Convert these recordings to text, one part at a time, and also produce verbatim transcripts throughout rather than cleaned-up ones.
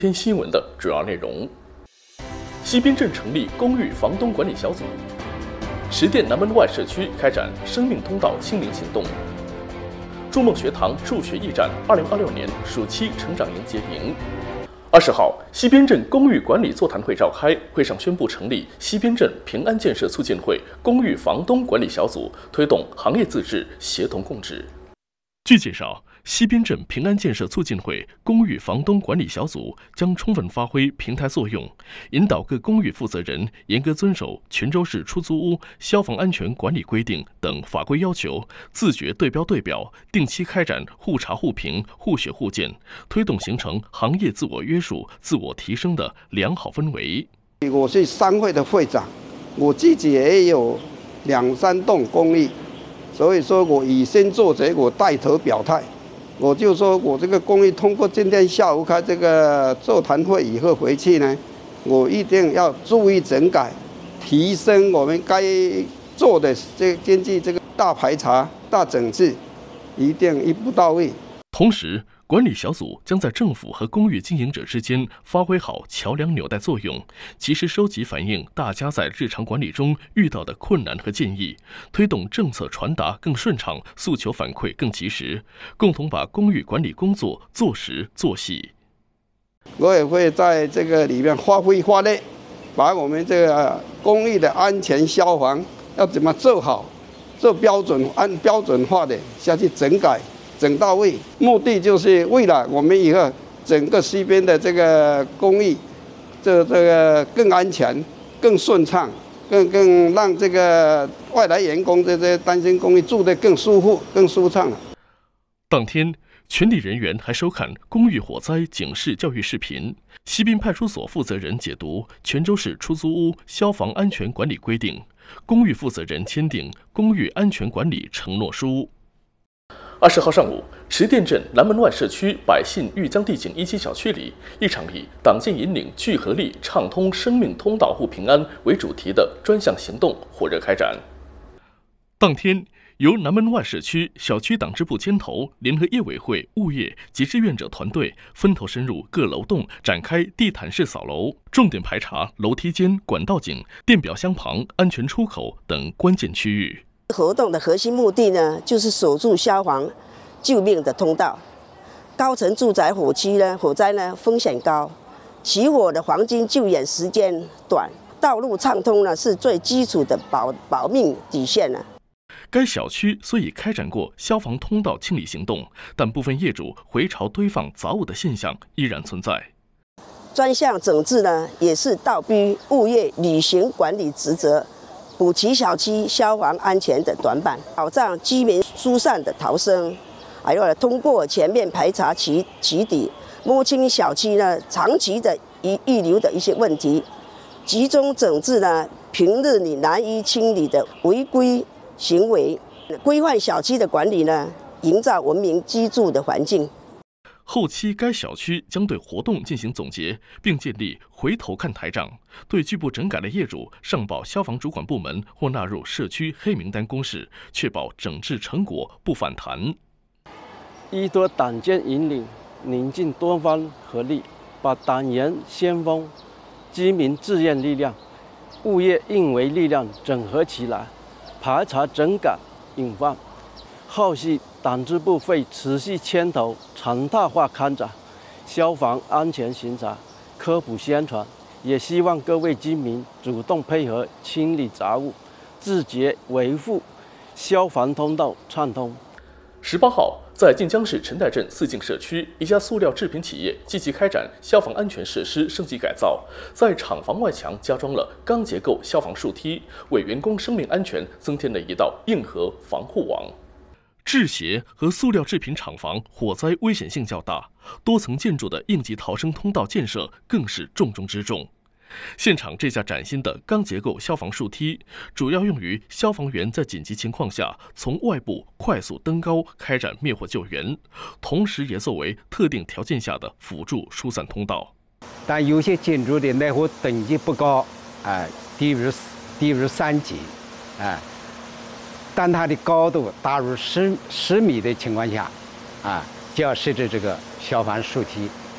篇新闻的主要内容：西滨镇成立公寓房东管理小组；石店南门外社区开展生命通道清零行动；筑梦学堂助学驿站二零二六年暑期成长营结营。二十号，西滨镇公寓管理座谈会召开，会上宣布成立西滨镇平安建设促进会公寓房东管理小组，推动行业自治、协同共治。据介绍，西滨镇平安建设促进会公寓房东管理小组将充分发挥平台作用，引导各公寓负责人严格遵守泉州市出租屋消防安全管理规定等法规要求，自觉对标对表，定期开展互查互评、互学互鉴，推动形成行业自我约束、自我提升的良好氛围。 我是商会的会长，我自己也有两三栋公寓，所以说我以身作则，我带头表态。我就说我这个公寓通过今天下午开这个座谈会以后回去呢，我一定要注意整改，提升我们该做的这经济这个大排查、大整治，一定一步到位。 同时，管理小组将在政府和公寓经营者之间发挥好桥梁纽带作用，及时收集反映大家在日常管理中遇到的困难和建议，推动政策传达更顺畅，诉求反馈更及时，共同把公寓管理工作做实做细。 我也会在这个里面发挥发力，把我们这个公寓的安全消防要怎么做好，做标准按标准化的下去整改。整到位，目的就是为了我们以后整个西边的这个公寓，这这个更安全、更顺畅，更更让这个外来员工这些单身公寓住得更舒服、更舒畅了。 当天，全体人员还收看公寓火灾警示教育视频，西滨派出所负责人解读泉州市出租屋消防安全管理规定，公寓负责人签订公寓安全管理承诺书。二十号上午，石店镇南门外社区百信玉江地景一期小区里，一场以“党建引领聚合力，畅通生命通道护平安”为主题的专项行动火热开展。当天，由南门外社区小区党支部牵头，联合业委会、物业及志愿者团队分头深入各楼栋，展开地毯式扫楼，重点排查楼梯间、管道井、电表箱旁、安全出口等关键区域。 活动的核心目的呢，就是守住消防救命的通道。高层住宅火区呢，火灾呢风险高，起火的黄金救援时间短，道路畅通呢是最基础的保保命底线呢。 该小区虽已开展过消防通道清理行动，但部分业主回潮堆放杂物的现象依然存在。 专项整治呢，也是倒逼物业履行管理职责。补齐小区消防安全的短板，保障居民疏散的逃生，还有通过全面排查起起底，摸清小区呢长期的遗遗留的一些问题，集中整治呢平日你难以清理的违规行为，规范小区的管理呢，营造文明居住的环境。 后期该小区将对活动进行总结，并建立回头看台账，对拒不整改的业主上报消防主管部门或纳入社区黑名单公示，确保整治成果不反弹。 依托党建引领，凝聚多方合力，把党员先锋、居民自愿力量、物业应为力量整合起来，排查整改隐患。后续党支部会持续牵头常态化开展消防安全巡查、科普宣传，也希望各位居民主动配合清理杂物，自觉维护消防通道畅通。 十八号，在晋江市陈代镇四境社区，一家塑料制品企业积极开展消防安全设施升级改造，在厂房外墙加装了钢结构消防树梯，为员工生命安全增添了一道硬核防护网。制鞋和塑料制品厂房火灾危险性较大，多层建筑的应急逃生通道建设更是重中之重。现场这架崭新的钢结构消防树梯，主要用于消防员在紧急情况下从外部快速登高开展灭火救援，同时也作为特定条件下的辅助疏散通道。 但有些建筑的耐火等级不高，哎，低于低于三级，哎。当它的高度达入十十米的情况下，啊，就要设置这个消防树梯。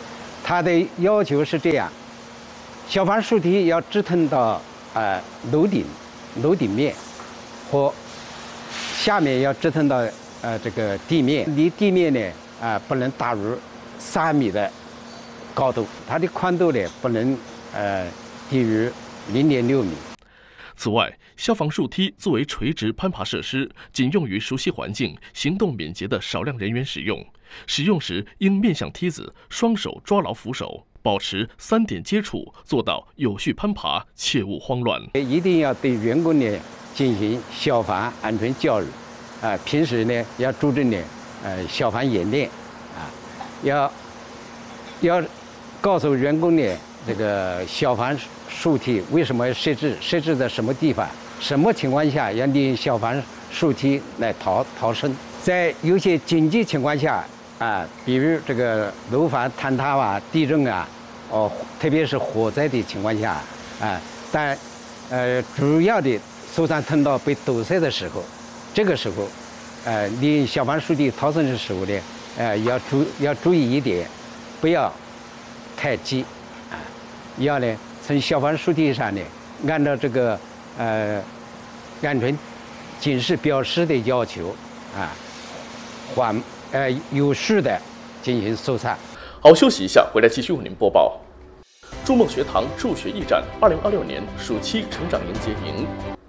它的要求是这样：消防竖梯要直通到呃楼顶、楼顶面，和下面要直通到呃这个地面，离地面呢啊、呃、不能大于三米的高度，它的宽度呢不能呃低于零点六米。 此外，消防竖梯作为垂直攀爬设施，仅用于熟悉环境、行动敏捷的少量人员使用。使用时应面向梯子，双手抓牢扶手，保持三点接触，做到有序攀爬，切勿慌乱。 一定要对员工呢进行消防安全教育，啊、呃，平时呢要注重呢呃消防演练，啊，要要告诉员工呢这个消防竖梯为什么要设置，设置在什么地方，什么情况下要利用消防竖梯来逃逃生。在有些紧急情况下啊，比如这个楼房坍塌啊、地震啊，哦，特别是火灾的情况下啊，但呃主要的疏散通道被堵塞的时候，这个时候，呃，利用消防竖梯逃生的时候呢，呃，要注要注意一点，不要太急啊，要呢从消防竖梯上呢，按照这个呃安全警示标识的要求啊，缓呃有序的进行疏散。 好，休息一下，回来继续为您播报。筑梦学堂助学驿站二零二六年暑期成长营结营。